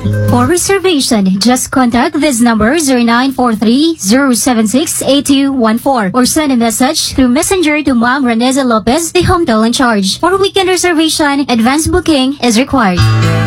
For reservation, just contact this number 0943-076-8214 or send a message through Messenger to Ma'am Reneza Lopez, the hotel in charge. For weekend reservation, advance booking is required.